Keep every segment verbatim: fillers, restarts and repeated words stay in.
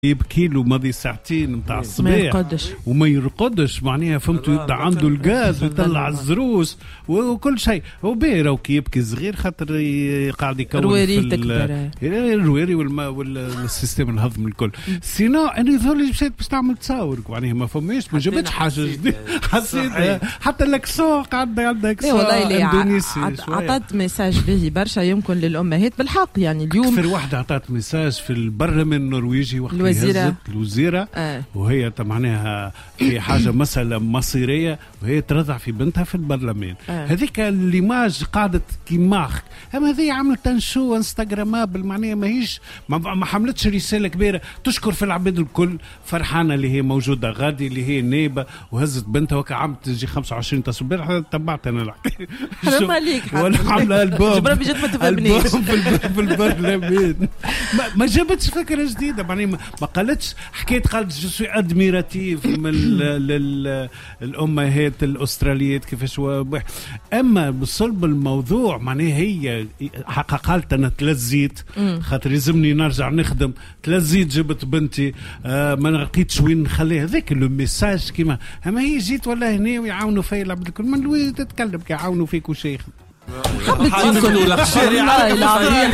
يبكي له ماضي ساعتين متاع الصباح وما يرقدش معناها فهمتوا يبدا عنده الغاز ويطلع الزروس وكل شيء هو باهي راهو كي يبكي صغير خاطر قاعد يكون رواري تكبر الرواري والسيستم الهضم الكل سينو انا يظهر باش باش نعمل تصاور معناها ما فماش ما جابتش حاجه جديده حسيت حتى الاكسون قاعد عندها اكسون اندونيسي عطات ميساج باهي برشا يمكن للامهات بالحق يعني اليوم اكثر واحده عطات ميساج في البرلمان النرويجي وقت الوزيرة الوزيرة آه. وهي معناها في حاجة مسألة مصيرية وهي ترضع في بنتها في البرلمان آه. هذيك الليماج قاعدة كيماخ أما هذه عملت تنشو انستغرامابل معناها ما هيش ما حملتش رسالة كبيرة تشكر في العباد الكل فرحانة اللي هي موجودة غادي اللي هي نيبة وهزت بنتها وكا عملت تجي خمسة وعشرين تصوير تبعت أنا الحكاية حرام عليك ولا عاملة ألبوم جبرا بيجت ما تفهمنيش في البرلمان ما جابتش فكرة جديدة معناها ما قالتش حكيت قالت جو سوي ادميراتيف من الامهات الاستراليات كيفاش اما بصلب الموضوع معناها هي حق قالت انا تلزيت خاطر يلزمني نرجع نخدم تلزيت جبت بنتي آه ما لقيتش وين نخليها هذاك لو ميساج كيما اما هي جيت ولا هنا ويعاونوا فيا العبد الكل من وين تتكلم كيعاونوا فيك وشيخ حبت تقول لك والله العظيم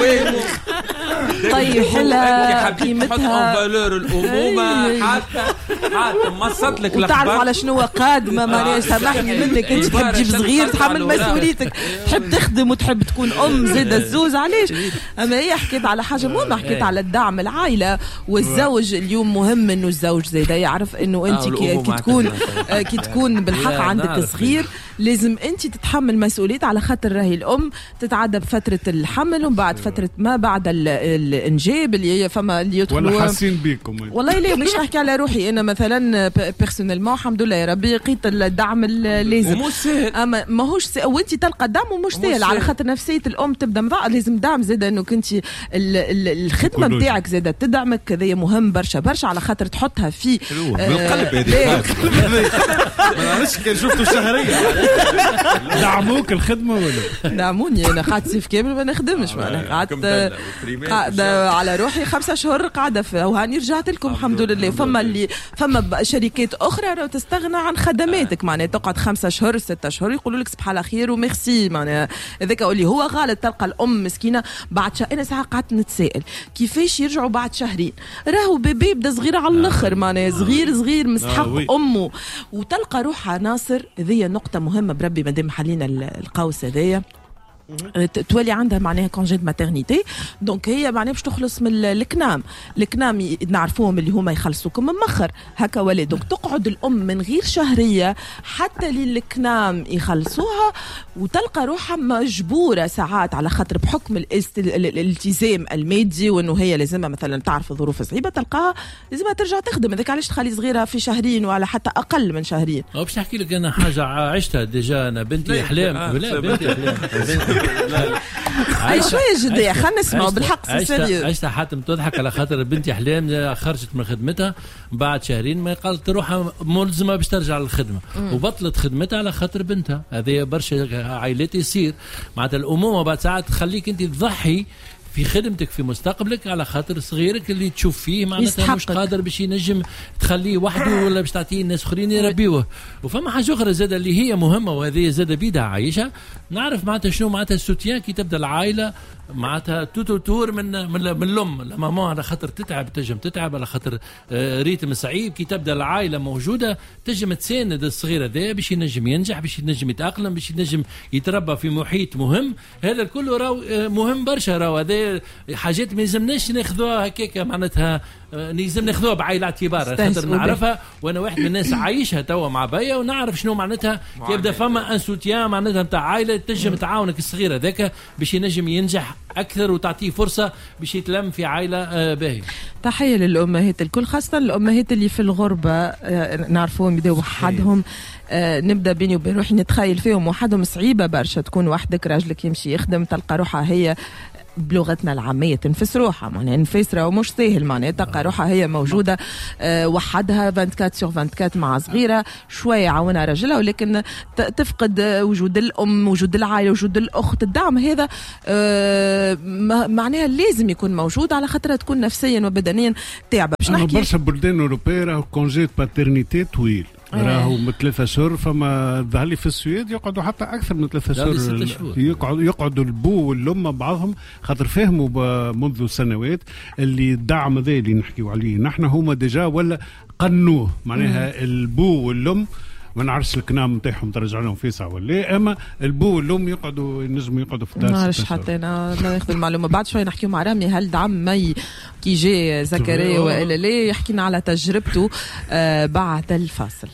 طيب حلا قيمتها فالور الامومه حتى حتى مصت لك وتعرف على شنو قادمه مانيش سامحني منك انت تحب تجيب صغير تحمل مسؤوليتك تحب تخدم وتحب تكون ام زاده الزوز علاش اما هي حكيت على حاجه مهمه حكيت على الدعم العائله والزوج اليوم مهم انه الزوج زاده يعرف انه انت كي تكون كي تكون بالحق عندك صغير لازم انت تتحمل مسؤوليه على خاطر راهي الام تتعدى بفتره الحمل ومن بعد فتره ما بعد الانجاب اللي هي فما اللي يدخلوا ولا حاسين بيكم والله ليه مش نحكي على روحي انا مثلا بيرسونيلمون الحمد لله يا ربي لقيت الدعم اللازم اما ماهوش سهل وانت تلقى الدعم ومش سهل على خاطر نفسيه الام تبدا مضاعف لازم دعم زاد انه كنت الخدمه نتاعك زاد تدعمك هذا مهم برشا برشا على خاطر تحطها في بالقلب هذه ما نعرفش كان شفتوا شهريه دعموك الخدمه ولا دعموني انا قعدت صيف كامل ما نخدمش انا قعدت قاعده على روحي خمسة شهور قاعده وهاني رجعت لكم الحمد لله فما اللي فما شركات اخرى راهو تستغنى عن خدماتك معناها تقعد خمسة شهور ستة شهور يقولوا لك صباح الخير وميرسي معناها هذاك اللي هو غلط تلقى الام مسكينه بعد شهر انا ساعه قعدت نتسائل كيفاش يرجعوا بعد شهرين راهو بيبي يبدا صغير على الاخر معناها صغير صغير مستحق امه وتلقى روحها ناصر هذه نقطه مهمه بربي مادام حلينا القوس هذايا تولي عندها معناها كونجي ماترنيتي دونك هي معناها باش تخلص من الكنام الكنام نعرفوهم اللي هما يخلصوكم من مخر هكا ولا دونك تقعد الام من غير شهريه حتى للكنام يخلصوها وتلقى روحها مجبوره ساعات على خاطر بحكم الالتزام المادي وانه هي لازمها مثلا تعرف ظروف صعيبه تلقاها لازمها ترجع تخدم هذاك علاش تخلي صغيرها في شهرين ولا حتى اقل من شهرين باش نحكي لك انا حاجه عشتها ديجا انا بنتي احلام لا بنتي احلام اي شويه جديه خلينا نسمعوا بالحق سيريو عشتها حاتم تضحك على خاطر بنتي احلام خرجت من خدمتها بعد شهرين ما قالت روحها ملزمه باش ترجع للخدمه وبطلت خدمتها على خاطر بنتها هذه برشا عائلات يصير معناتها الامومه بعد ساعات تخليك انت تضحي في خدمتك في مستقبلك على خاطر صغيرك اللي تشوف فيه معناتها مش قادر باش ينجم تخليه وحده ولا باش تعطيه الناس اخرين يربيوه وفما حاجه اخرى زاده اللي هي مهمه وهذه زاده بيدها عايشه نعرف معناتها شنو معناتها السوتيان كي تبدا العائله معناتها توتو تور من من, من الام لما على خاطر تتعب تجم تتعب على خاطر ريتم صعيب كي تبدا العائله موجوده تجم تساند الصغير هذا باش ينجم ينجح باش ينجم يتاقلم باش ينجم يتربى في محيط مهم هذا كله راهو مهم برشا راهو هذا حاجات ما يلزمناش ناخذوها هكاك معناتها لازم ناخذوها بعين الاعتبار خاطر نعرفها وانا واحد من الناس عايشها توا مع بيا ونعرف شنو معناتها يبدا فما ان سوتيان معناتها نتاع عائله تنجم تعاونك الصغير هذاك باش ينجم ينجح اكثر وتعطيه فرصه باش يتلم في عائله باهيه. تحيه للامهات الكل خاصه الامهات اللي في الغربه نعرفوهم يبداو وحدهم نبدا بيني وبين روحي نتخيل فيهم وحدهم صعيبه برشا تكون وحدك راجلك يمشي يخدم تلقى روحها هي بلغتنا العاميه تنفس روحها، معناها نفس راهو مش ساهل، معناها تلقى روحها هي موجوده أه وحدها أربعة وعشرين سور أربعة وعشرين مع صغيره شويه يعاونها راجلها، ولكن تفقد وجود الام، وجود العائله، وجود الاخت. الدعم هذا أه معناها لازم يكون موجود على خاطر تكون نفسيا وبدنيا تعبه. باش نحكي برشا بلدان اوروبيه راهو كونجي باترنيتي طويل، راهو من ثلاثة شهور، فما ظهر لي في السويد يقعدوا حتى اكثر من ثلاثة شهور، يقعدوا يقعدوا البو والام بعضهم، خاطر فهموا منذ سنوات اللي الدعم ذا اللي نحكيو عليه نحن هما ديجا ولا قنوه، معناها البو والام ما نعرفش الكنام نتاعهم ترجع لهم فيسع ولا، اما البو والام يقعدوا ينجموا يقعدوا في الدار. ما نعرفش حتى انا ناخذ المعلومه بعد شوي نحكيو مع رامي. هل دعم مي كي جي زكريا والا لا؟ يحكينا على تجربته آه بعد الفاصل.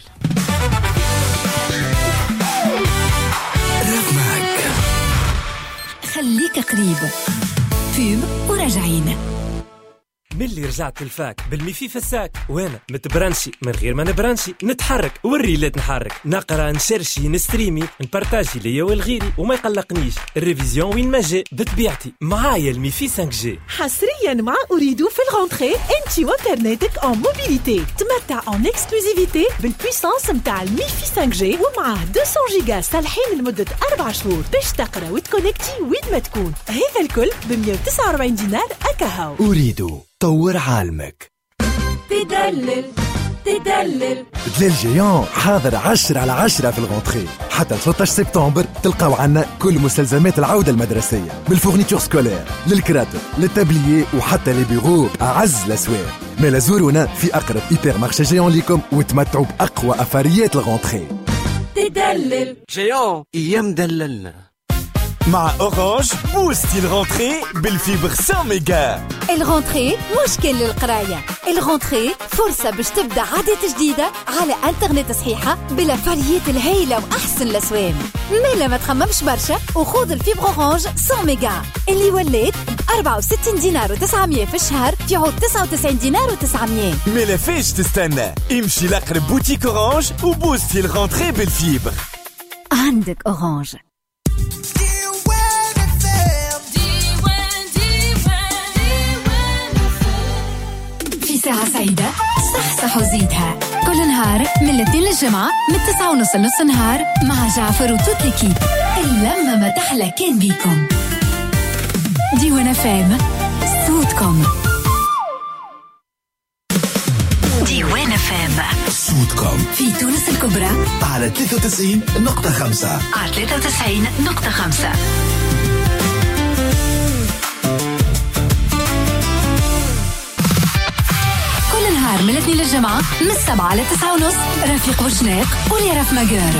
خليك قريب فيب وراجعين. من اللي رجعت الفاك بالميفي في الساك، وانا متبرنشي من غير ما نبرنشي، نتحرك والريلات نحرك، نقرا نشرشي نستريمي نبارتاجي ليا والغيري وما يقلقنيش الريفيزيون وين ما جاء بطبيعتي معايا الميفي خمسة جي. حصريا مع أريدو في الغونتري انت وانترنتك اون موبيليتي، تمتع اون اكسكلوزيفيتي بالبويسانس متاع الميفي خمسة جي ومعاه مئتين جيجا صالحين لمدة أربع شهور باش تقرا وتكونكتي وين ما تكون. هذا الكل ب مئة وتسعة وأربعين دينار أكاهو. أريدو طور عالمك. تدلل تدلل دليل جيان حاضر عشرة على عشرة في الغونتري، حتى ثلاثة عشر سبتمبر تلقاو عنا كل مستلزمات العودة المدرسية، بالفورنيتور سكولير للكراتب للتابليي وحتى لي بيرو أعز الأسواق. مالا زورونا في أقرب إيبر مارشي جيان ليكم وتمتعوا بأقوى أفاريات الغونتري. تدلل جيان ايام دللنا مع أورانج بوستي الغونتري بالفيبر مية ميجا. الغونتري مش كل القراية، الغونتري فرصة باش تبدأ عادات جديدة على انترنت صحيحة بلا فاليات الهيلة وأحسن الأسوام. مالا ما تخممش برشا وخوض الفيبر أورانج مية ميجا اللي وليت أربعة وستين دينار وتسعمية في الشهر في عود تسعة وتسعين دينار وتسعمية. مالا فيش تستنى، امشي لأقرب بوتيك أورانج وبوستي الغونتري بالفيبر. عندك أورانج. ساعة سعيدة صح وزيدها كل نهار من الاثنين للجمعة من تسعة ونص لنص نهار مع جعفر وتوت ليكيب. اللمة ما تحلى كان بيكم. ديوان فام صوتكم. ديوان فام صوتكم في تونس الكبرى على ثلاثة وتسعين نقطة خمسة على ثلاثة وتسعين نقطة خمسة. من الاثنين للجمعة من السبعة لتسعة ونص رفيق وشناق وليرف ماجور.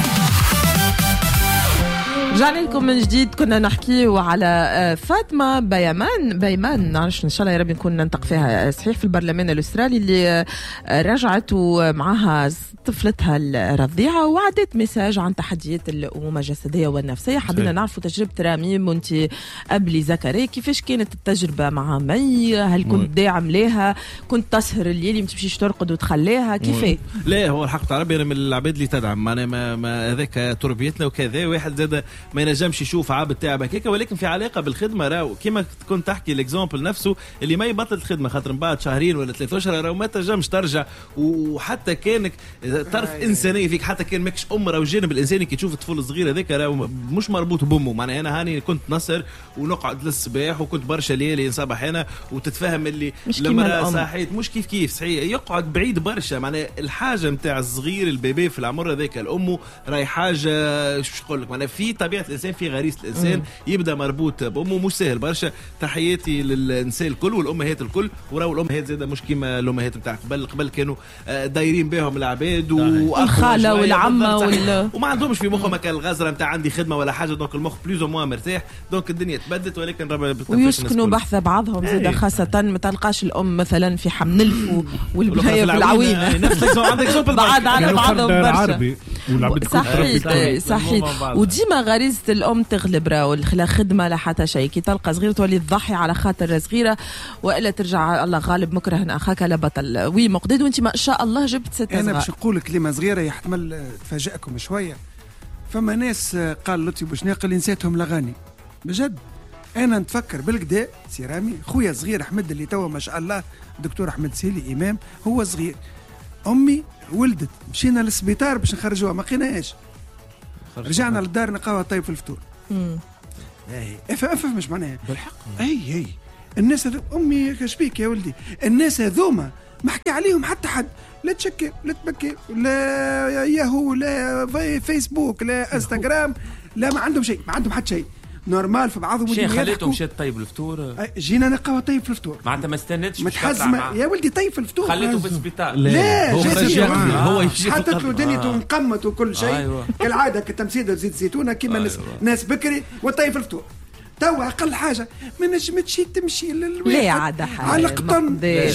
رجعنا لكم من جديد. كنا نحكي على فاطمة بيمان بيمان نعرفش إن شاء الله يا رب نكون ننطق فيها صحيح في البرلمان الأسترالي اللي رجعت ومعها طفلتها الرضيعة وعدت مساج عن تحديات الأمومة الجسدية والنفسية. حبينا نعرفوا تجربة رامي وانت قبل زكريا كيفاش كانت التجربة مع مي؟ هل كنت داعم لها؟ كنت تسهر الليل ما تمشيش ترقد وتخليها كيفاه؟ لا هو الحق تاع ربي انا من العباد اللي تدعم معنا ما, ما هذاك تربيتنا وكذا. واحد زاد ما ينجمش يشوف عبد تاعب هكاك ولكن في علاقه بالخدمه راهو كيما كنت تحكي الاكزامبل نفسه اللي ما يبطل الخدمه خاطر من بعد شهرين ولا ثلاثة اشهر راهو ما تنجمش ترجع. وحتى كانك طرف انسانيه فيك حتى كان ماكش ام راهو الجانب الانساني كي تشوف الطفل الصغير هذاك راهو مش مربوط بامه. معناها انا هاني كنت نصر ونقعد للصباح وكنت برشا ليالي نصبح هنا وتتفهم اللي لما صحيت مش كيف كيف صحيح يقعد بعيد برشا. معناها الحاجه نتاع الصغير البيبي في العمر هذاك الامه راهي حاجه شو نقول لك معناها في طبيعه الانسان في غريزه الانسان مم. يبدا مربوط بامه مش سهل برشا. تحياتي للنساء الكل والامهات الكل. وراو الامهات زاده مش كيما الامهات نتاع قبل قبل كانوا دايرين بهم العباد والخاله والعمه وال... وما عندهمش في مخهم هكا الغزره نتاع عندي خدمه ولا حاجه. دونك المخ بلوز او موان مرتاح. دونك الدنيا تبدت ولكن ربما ويسكنوا بحث بعضهم زاده خاصه ما تلقاش الام مثلا في حمل والبنيه في العوينه نفس عندك زوبل بعد على بعضهم برشا. صحيح صحيح. وديما غريزه الام تغلب راهو لا خدمه لا حتى شيء. كي تلقى صغيره تولي تضحي على خاطر صغيره والا ترجع الله غالب مكره اخاك لا بطل. وي مقداد وانت ما شاء الله جبت ست انا باش نقول لك كلمه صغيره يحتمل تفاجئكم شويه. فما ناس قال لطفي بوشناق اللي نسيتهم الاغاني بجد. انا نتفكر بالكدا سيرامي خويا صغير احمد اللي توا ما شاء الله الدكتور احمد سيلي امام هو صغير، امي ولدت مشينا للسبيطار باش نخرجوها ما لقيناهاش، رجعنا للدار نلقاوها طيب في الفطور. امم اي اف اف مش معناها بالحق. اي اي الناس هذو امي كشبيك يا ولدي، الناس هذوما ما حكي عليهم حتى حد، لا تشكي لا تبكي لا ياهو لا فيسبوك لا انستغرام لا ما عندهم شيء، ما عندهم حتى شيء نورمال في بعضهم. شي خليتهم مشيت طيب الفطور، جينا نلقاوها طيب في الفطور معناتها ما استنيتش متحزمه يا ولدي طيب في الفطور خليته في السبيطار. لا هو هو يجي حطت له دنيته وانقمت وكل شيء. أيوة. كالعاده كتمسيده زيت زيتونه كيما أيوة. ناس بكري وطيب في الفطور. توا اقل حاجه ما نجمتش تمشي للواحد لا عاد على قطن لا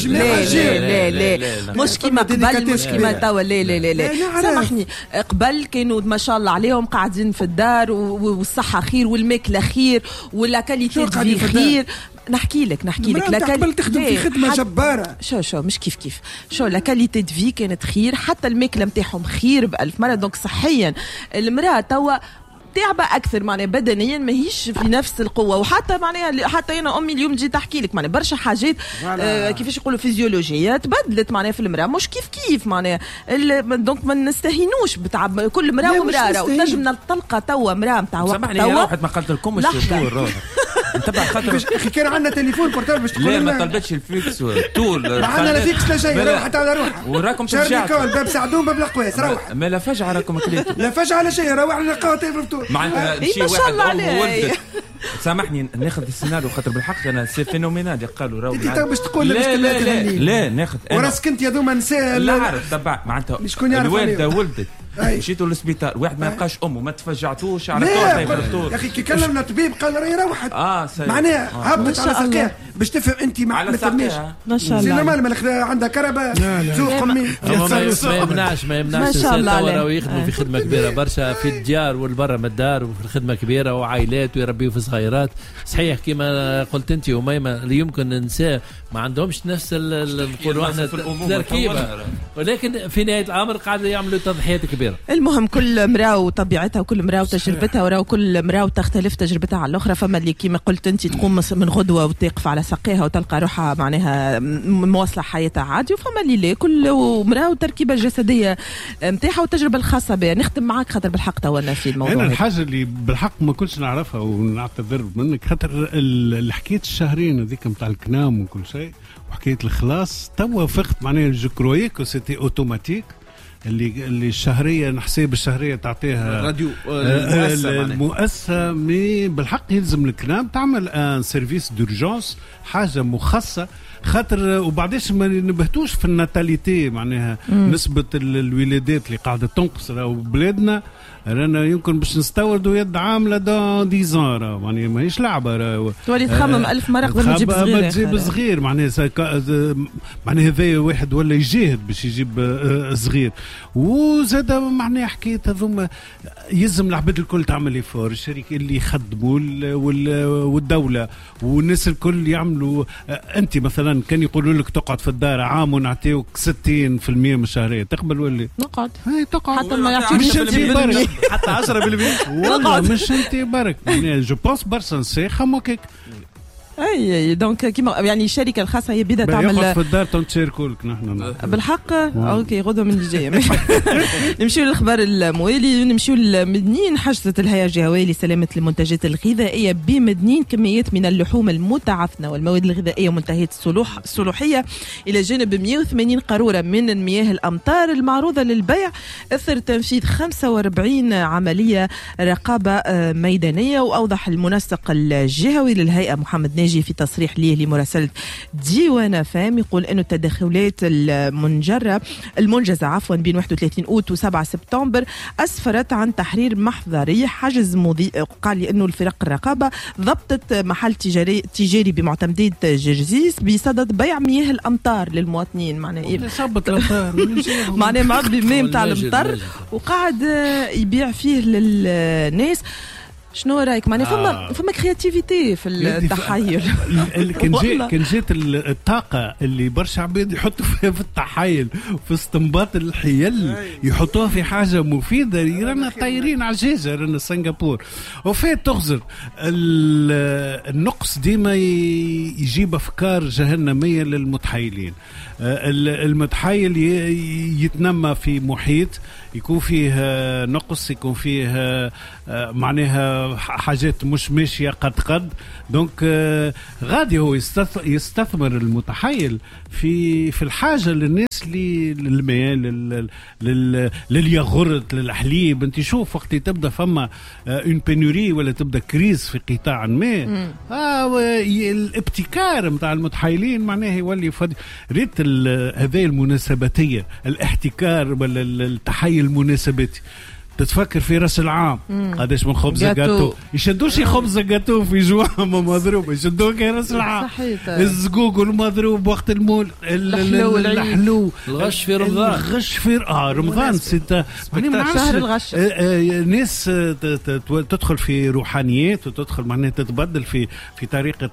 لا لا لا مش كيما قبل مش كيما توا لا لا لا لا سامحني قبل كانوا ما شاء الله عليهم قاعدين في الدار والصحه خير والماكله خير ولا كاليتي دي خير. نحكي لك نحكي لك لا قبل تخدم في خدمه جباره. شو شو مش كيف كيف شو لا كاليتي دي في كانت خير، حتى الماكله نتاعهم خير بألف مره. دونك صحيا المراه توا تعبة أكثر معناها بدنيا ماهيش في نفس القوة، وحتى معناها حتى أنا أمي اليوم جيت أحكي لك معناها برشا حاجات آه كيفاش يقولوا فيزيولوجية تبدلت معناها في المرأة مش كيف كيف معناها. دونك ما نستهينوش بتعب كل مرأة ومرأة، وتنجم تلقى توا مرأة نتاع وقت توا. سامحني واحد ما قلت لكمش الطول انتبه خاطر اخي كان عندنا تليفون بورتابل باش تقول لا ما طلبتش الفيكس طول ما عندنا لا فيكس لا شيء روح على روحها وراكم ترجعوا باب سعدون باب القواس روح ما لا فجعه راكم كليتوا لا فجعه لا شيء روح نلقاو طيب الفطور معناتها شيء واحد أم ولدت. سامحني ناخذ السيناريو خاطر بالحق انا سي فينومينال قالوا راهو انت باش تقول لا لا لا, لا ناخذ وراسك انت يا ذوما نساء لا عارف تبع معناتها الوالده ولدت مشيتوا للسبيطار واحد ما لقاش امه ما تفجعتوش على طول الفطور يا اخي كي كلمنا طبيب قال راهي روحت اه معناها هبط على ساقيها باش تفهم انت ما تفهمنيش ما شاء الله نورمال مالك عندها كربه زوق امي ما يمنعش ما يمنعش راهو يخدموا في خدمه كبيره برشا في الديار والبرا من الدار وفي الخدمه كبيره وعائلات ويربيوا في صغيرات. صحيح كما قلت انت وميمه يمكن النساء ما عندهمش نفس نقولوا احنا التركيبه، ولكن في نهايه الامر قاعدوا يعملوا تضحيات كبيره. المهم كل امراه وطبيعتها وكل امراه وتجربتها، وراه كل امراه وتختلف تجربتها على الاخرى. فما اللي كما قلت انت تقوم من غدوه وتقف على ساقيها وتلقى روحها معناها مواصله حياتها عادي، وفما اللي لا كل امراه وتركيبه الجسديه نتاعها والتجربه الخاصه بها. نختم معك خاطر بالحق تونا في الموضوع. انا الحاجه اللي بالحق ما كنتش نعرفها ونعتذر منك خاطر اللي حكيت الشهرين هذيك نتاع الكنام وكل شيء وحكيت الخلاص توا فقت معناها جو كرويك سيتي اوتوماتيك اللي اللي الشهريه نحساب الشهريه تعطيها راديو المؤسسه المؤسسه مي بالحق يلزم الكلام تعمل ان سيرفيس دورجونس حاجه مخصصه خاطر وبعديش ما نبهتوش في الناتاليتي معناها مم. نسبه الولادات اللي قاعده تنقص راهو بلادنا رانا يمكن باش نستوردوا يد عامله دون ديزان راه معناها ماهيش لعبه راه تولي تخمم آه ألف مرة قبل ما تجيب صغير ما تجيب صغير معناها معناها هذا واحد ولا يجاهد باش يجيب آه صغير. وزاد معناها حكيت هذوما يلزم العباد الكل تعمل ايفور الشركه اللي يخدموا والدوله والناس الكل يعملوا. آه انت مثلا كان يقولوا لك تقعد في الدار عام ونعطيوك ستين بالمئة من الشهريه تقبل ولا نقعد هاي تقعد حتى ما يعطيك حتى عشرة بالمئة والله مش انت برك يعني جو بونس برسون سي خموكك اي دونك كيما يعني الشركه الخاصه هي بدها تعمل في الدار تنشاركوا لك نحن بالحق. اوكي غدوه من الجايه نمشيو للاخبار الموالي. نمشيو لمدنين. حجزت الهيئه الجهويه لسلامه المنتجات الغذائيه بمدنين كميات من اللحوم المتعفنه والمواد الغذائيه منتهيه الصلوح الصلاحيه الى جانب مئة وثمانين قاروره من مياه الامطار المعروضه للبيع اثر تنفيذ خمسة وأربعين عمليه رقابه ميدانيه. واوضح المنسق الجهوي للهيئه محمد ناجي في تصريح ليه لمراسلة ديوان فام يقول انه التدخلات المنجرة المنجزة عفوا بين واحد وثلاثين أوت وسبعة سبتمبر اسفرت عن تحرير محضري حجز مضي. قال لي انه الفرق الرقابة ضبطت محل تجاري تجاري بمعتمدية جرزيس بصدد بيع مياه الامطار للمواطنين. معناه صبت الامطار معناه معبي ماء نتاع الامطار وقاعد يبيع فيه للناس. شنو رايك؟ معناها فما آه. فما كرياتيفيتي في التحايل. كان جات كان جات الطاقه اللي برشا عباد يحطوا فيها في التحايل في استنباط الحيل يحطوها في حاجه مفيده. رانا طايرين على الجيجه، رانا سنغافور وفي تغزر النقص ديما يجيب افكار جهنميه للمتحايلين. المتحايل يتنمى في محيط يكون فيه نقص، يكون فيه معناها حاجات مش ماشيه قد قد دونك غادي هو يستثمر المتحايل في في الحاجه للناس اللي للماء لل للياغورت للحليب. انت شوف وقت تبدا فما اون بينوري ولا تبدا كريز في قطاع ما آه الابتكار نتاع المتحايلين معناه يولي فد... ريت هذه المناسباتيه الاحتكار ولا التحيل المناسباتي. تتفكر في راس العام قداش من خبزه جاتو يشدوش خبزه جاتو في جوعهم مضروب يشدوه كي راس العام الزقوق المضروب وقت المول الحلو الغش في رمضان الغش في اه رمضان ست شهر الغش. ناس تدخل في روحانيات وتدخل معناها تتبدل في في طريقه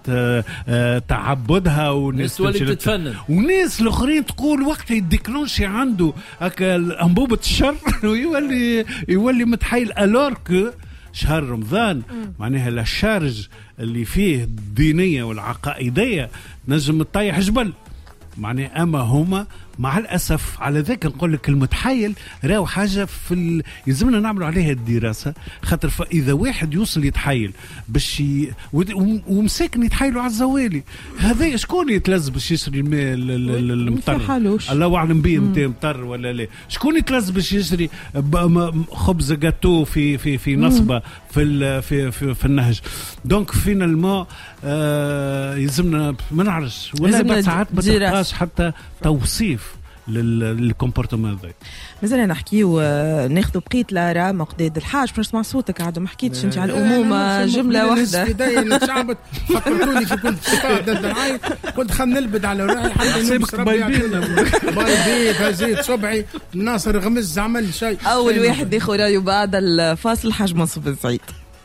تعبدها وناس تتفنن وناس الاخرين تقول وقت يديكلونشي عنده هكا انبوبه الشر ويولي يولي متحيل الورك شهر رمضان معناها الشارج اللي فيه الدينية والعقائدية نجم تطيح جبل معناها. أما هما مع الأسف على ذاك نقول لك المتحيل راهو حاجة في ال... يلزمنا نعملوا عليها الدراسة خاطر إذا واحد يوصل يتحيل باش ي... ومساكن يتحيلوا على الزوالي هذا شكون يتلز باش يشري الماء المطر الله أعلم به متى مطر ولا لا. شكون يتلز باش يشري خبز جاتو في في في نصبة في ال... في في, في النهج. دونك فينا الماء آه يلزمنا ما نعرفش ولا ساعات ما تلقاش حتى توصيف للكومبورتمون هذا. مازال نحكيو ناخذوا بقيت لارا مقداد الحاج باش نسمع صوتك عاد ما حكيتش انت على الامومه جمله واحده. بدايه نتشعبط فكرتوني في كنت ضد العين كنت خل نلبد على روحي حتى نلبس ربي بايبيت هزيت صبعي ناصر غمز عمل شيء. اول واحد ياخذ رايه بعد الفاصل حاج منصور السعيد.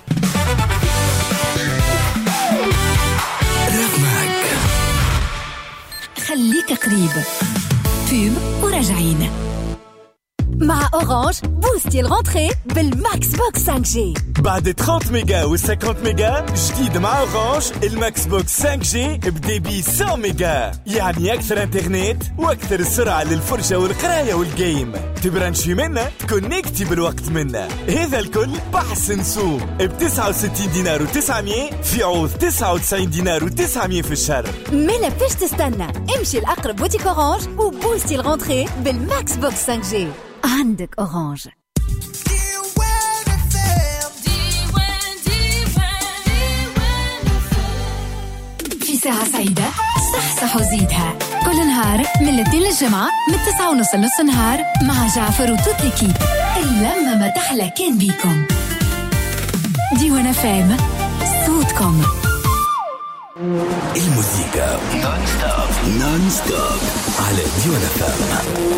خليك قريب فيلم وراجعين مع أورانج. بوستي الغونتري بالماكس بوكس خمسة جي بعد ثلاثين ميجا و خمسين ميجا جديد مع أورانج. الماكس بوكس خمسة جي بديبي مية ميجا يعني أكثر انترنت وأكثر السرعة للفرجة والقراية والجيم. تبرانشي منا تكونيكتي بالوقت منا. هذا الكل بحسن سوق ب تسعة وستين دينار وتسعمية في عوض تسعة وتسعين دينار وتسعمية في الشهر. ملا فيش تستنى امشي الأقرب بوتيك أورانج وبوستي الغونتري بالماكس بوكس خمسة جي. عندك أورانج. في ساعة سعيدة صح وزيدها كل نهار من الاثنين للجمعة من تسعة ونص لنص نهار مع جعفر وتوت ليكيب. اللمة ما تحلى كان بيكم. ديوان فام صوتكم. الموسيقى نون ستوب نون ستوب على ديوان فام.